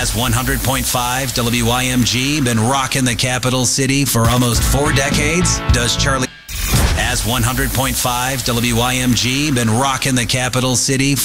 Has 100.5 WYMG been rocking the capital city for almost 4 decades? Does Charlie... Has 100.5 WYMG been rocking the capital city